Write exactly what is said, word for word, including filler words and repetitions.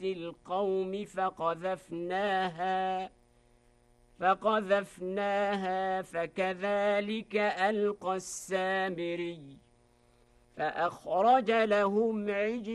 القوم فقذفناها فقذفناها فكذلك ألقى السامري فأخرج لهم عجلا